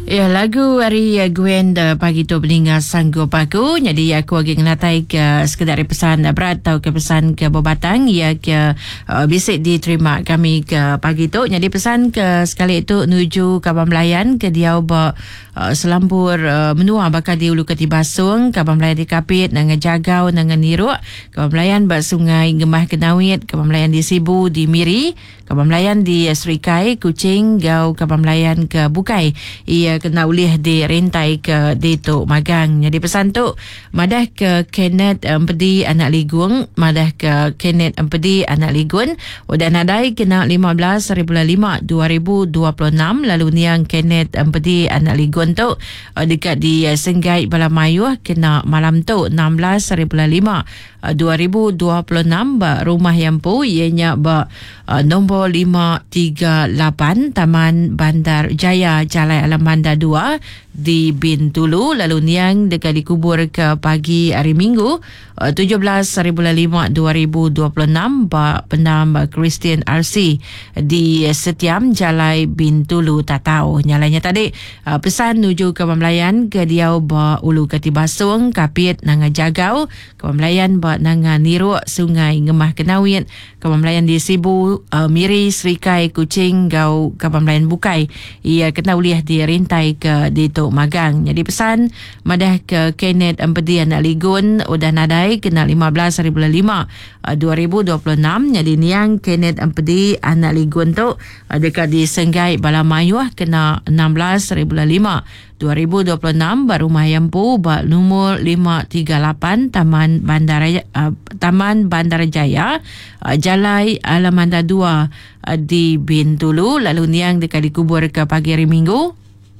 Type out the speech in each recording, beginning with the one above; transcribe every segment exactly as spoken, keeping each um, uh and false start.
Ya, lagu hari uh, Gwen uh, pagi tu peninggal sanggup aku. Jadi aku lagi ngenatai ke sekedar pesan uh, berat atau ke pesan ke berbatang ya ke uh, bisik diterima kami ke pagi tu. Jadi pesan ke sekali itu menuju Kapal Melayan ke dia ba uh, selampur uh, menua bakal di Ulu Ketibasung, Kapal Melayan di Kapit dengan Jagau dengan Niruk, Kapal Melayan ba Sungai Gemah Kenawit, Kapal Melayan di Sibu di Miri, Kapal Melayan di Serikai, Kuching, Gau Kapal Melayan ke Bukai. Ia kena ulih di rentai ke di Tok Magang. Jadi pesan tu madah ke Kenneth Empedi anak Ligung, madah ke Kenneth Empedi anak Ligun, udah nadai kena lima belas bulan lima dua ribu dua puluh enam. Lalu niang Kenneth Empedi anak Ligun tu dekat di Senggai Balamayuh kena malam tu enam belas bulan lima dua ribu dua puluh enam ba rumah yang pu ianya ba uh, nombor lima tiga lapan Taman Bandar Jaya Jalan Alamanda dua di Bintulu. Lalu niang dekat dikubur ke pagi hari Minggu uh, tujuh belas bulan lima dua ribu dua puluh enam ba pendam Christian R C di Setiam Jalan Bintulu Tatau. Nyalanya tadi uh, pesan nuju ke Melayan ke Diau ba Ulu Ketibasung, Kapit nanga Jagau, ke Melayan ba nanga Niruk, Sungai Gemah Kenawit, Kapal Melayan di Sibu, uh, Miri, Serikai, Kuching, Gau Kapal Melayan Bukai. Ia kena uliah di rintai ke di Tok Magang. Jadi pesan madah ke Kenneth Empedi anak Ligun udah nadai kena lima belas bulan lima dua ribu dua puluh enam. Jadi niang Kenneth Empedi anak Ligun tu uh, dekat di Senggai Balamayuh kena enam belas bulan lima dua ribu dua puluh enam baru Mayampu ba nomor lima tiga lapan Taman Bandar uh, Taman Bandar Jaya uh, Jalai Alamanda dua uh, di Bintulu. Lalu niang dekat dikubur ke pagi hari Minggu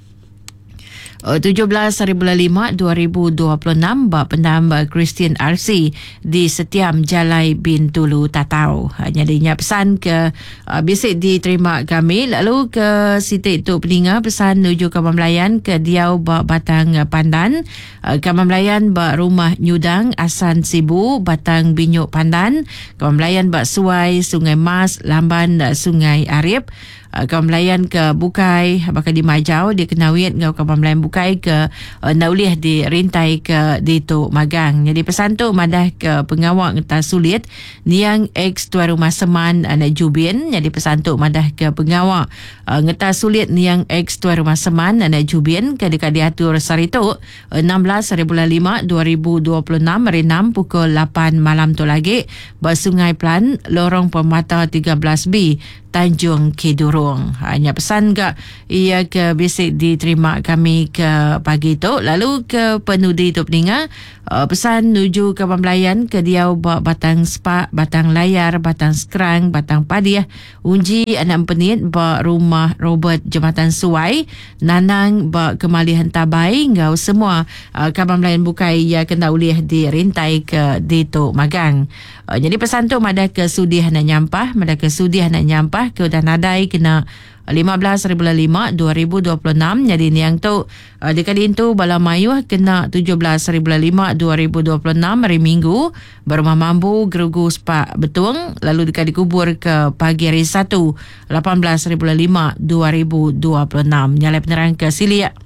tujuh belas bulan lima dua ribu dua puluh enam ba pendam Christian R C di Setiam Jalai Bintulu Tatau. Jadinya pesan ke uh, bisik diterima kami. Lalu ke Siti Tok Peninga pesan menuju Kapal Melayan ke Diau ba Batang Pandan, uh, Kapal Melayan ba Rumah Nyudang Asan Sibu Batang Binyuk Pandan, Kapal Melayan ba Suai Sungai Mas Lamban Sungai Arif, Kapal Melayan ke Bukai bakal di Majau di Kenawit, ngau Kapal Melayan Bukai ke uh, Nauliah di Rintai ke di Tok Magang. Jadi pesan tu madah ke pengawak ngeta sulit niang ex tuan rumah Seman anak Jubin. Jadi pesan tu madah ke pengawak uh, ngeta sulit niang ex tuan rumah Seman anak Jubin ke dekat diatur Sarito enam belas bulan lima dua ribu dua puluh enam merinam pukul lapan malam tu lagi ba Sungai Plan Lorong Pemata tiga belas B Tanjung Kidurung. Hanya pesan ke ia ke bisik diterima kami ke pagi tu. Lalu ke penudi tu peninga uh, pesan nuju ke Melayan ke Diau ba Batang Spa, Batang Layar, Batang Skrang, Batang Padiah, Unji anak Penit ba Rumah Robert Jambatan Suai, Nanang ba Kemalihan Tabai, ngau semua uh, Kapal Melayan Bukai ia kena ulih di rintai ke di Tok Magang. Uh, jadi pesan tu madah ke sudi nak nyampah, madah ke sudi nak nyampah ke udah nadai kena lima belas bulan lima dua ribu dua puluh enam. Jadi niang tu uh, dekat itu Balamayuh kena tujuh belas bulan lima dua ribu dua puluh enam hari Minggu Berumah Mambu Gerugu Sepak Betung. Lalu dekat dikubur ke pagi hari satu lapan belas bulan lima dua ribu dua puluh enam. Nyalai penerang ke Silia.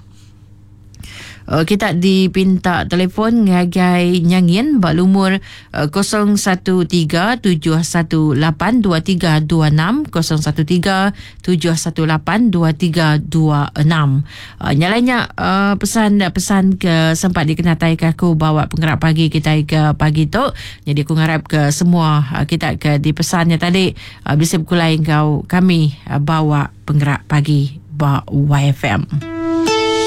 Uh, kita dipinta telefon ngagai nyangin bak lumur uh, kosong satu tiga tujuh satu lapan dua tiga dua enam kosong satu tiga tujuh satu lapan dua tiga dua enam. Uh, nyalanya uh, pesan pesan ke sempat dikenatai ke aku bawa penggerak pagi kita ke pagi tu. Jadi aku ngarap ke semua uh, kita ke di pesannya tadi uh, bisa berkulai kau kami uh, bawa penggerak pagi ba Y F M.